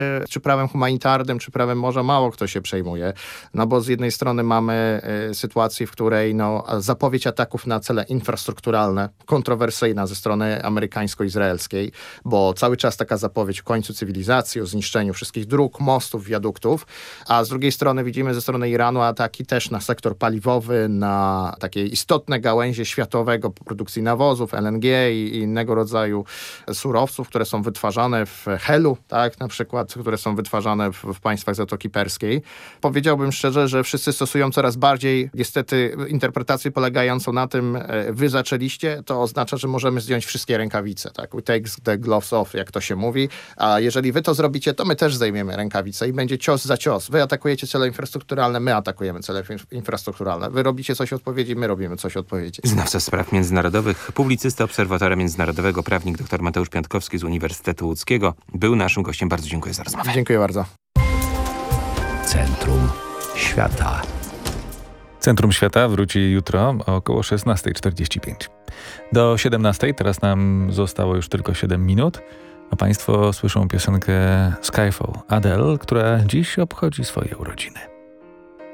czy prawem humanitarnym, czy prawem morza mało kto się przejmuje. No bo z jednej strony mamy sytuację, w której zapowiedź ataków na cele infrastrukturalne, kontrowersyjna ze strony amerykańsko-izraelskiej, bo cały czas taka zapowiedź o końcu cywilizacji, o zniszczeniu wszystkich dróg, mostów, wiaduktów, a z drugiej strony widzimy ze strony Iranu ataki też na sektor paliwowy, na takie istotne gałęzie światowego produkcji nawozów, LNG i innego rodzaju surowców, które są wytwarzane w helu, tak, na przykład, które są wytwarzane w państwach Zatoki Perskiej. Powiedziałbym szczerze, że wszyscy stosują coraz bardziej niestety interpretację polegającą na tym, wy zaczęliście, to oznacza, że możemy zdjąć wszystkie rękawice, tak, we take the gloves off, jak to się mówi, a jeżeli wy to zrobicie, to my też zdejmiemy rękawice i będzie cios za cios. Wy atakujecie cele infrastrukturalne, my atakujemy cele infrastrukturalne. Wy robicie coś odpowiedzi, my robimy coś odpowiedzi. Znawca spraw międzynarodowych, publicysta Obserwatora Międzynarodowego, prawnik dr Mateusz Piątkowski z Uniwersytetu Łódzkiego był naszym gościem. Bardzo dziękuję za rozmowę. Dziękuję bardzo. Centrum Świata. Centrum Świata wróci jutro o około 16:45. Do 17:00 teraz nam zostało już tylko 7 minut, a Państwo słyszą piosenkę Skyfall Adele, która dziś obchodzi swoje urodziny.